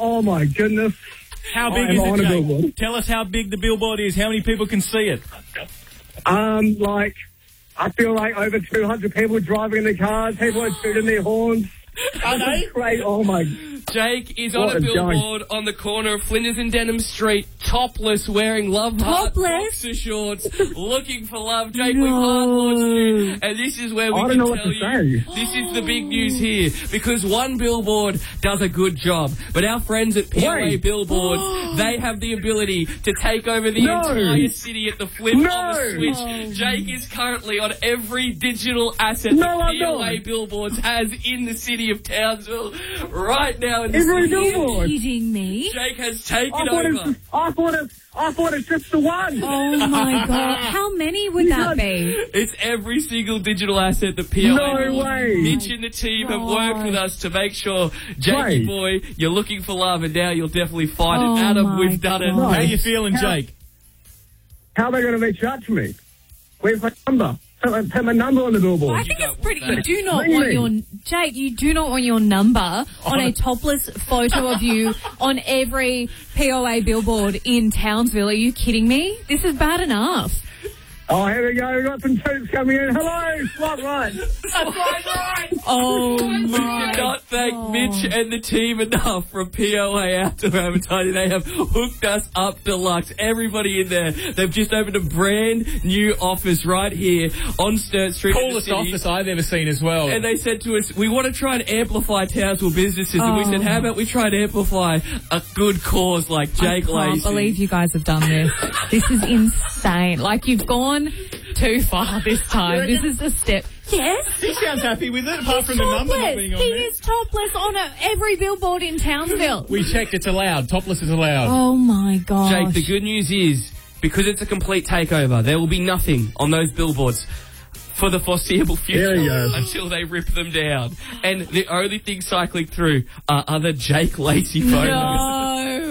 Oh, my goodness. How big is it, Jake? Tell us how big the billboard is. How many people can see it? I feel like over 200 people driving in their cars. People are tooting their horns. Are they? Great. Oh, my. Jake is on a billboard on the corner of Flinders and Denham Street, topless, wearing love heart boxer shorts, looking for love. Jake, we've hard-launched you, and this is where we can tell you this is the big news here, because one billboard does a good job, but our friends at POA Billboards, they have the ability to take over the entire city at the flip of a switch. Jake is currently on every digital asset that POA Billboards has in the city of Townsville right now. Every billboard. Are you kidding me? Jake has taken over. I thought it's just the one. Oh, my God. How many would that be? It's every single digital asset that POA Mitch and the team have worked with us to make sure, Jakey boy, you're looking for love, and now you'll definitely find it. Adam, we've done it. How you feeling, Jake? How are they going to reach out to me? Where's my number? Put my number on the billboard. I think it's pretty. You do not want your Jake. You do not want your number on a topless photo of you on every POA billboard in Townsville. Are you kidding me? This is bad enough. Oh, here we go. We've got some toots coming in. Hello, Swat Right. Oh, we cannot thank Mitch and the team enough from POA Outdoor Advertising. They have hooked us up deluxe. Everybody in there. They've just opened a brand new office right here on Sturt Street. Coolest office I've ever seen as well. And they said to us, we want to try and amplify Townsville businesses. And we said, how about we try and amplify a good cause like Jake Lacey? I can't believe you guys have done this. This is insane. Like, you've gone too far this time. This is a step. Yes. He sounds happy with it, apart from the number not being on there. He is topless on every billboard in Townsville. We checked, it's allowed. Topless is allowed. Oh, my gosh. Jake, the good news is, because it's a complete takeover, there will be nothing on those billboards for the foreseeable future until they rip them down. And the only thing cycling through are other Jake Lacey photos. No.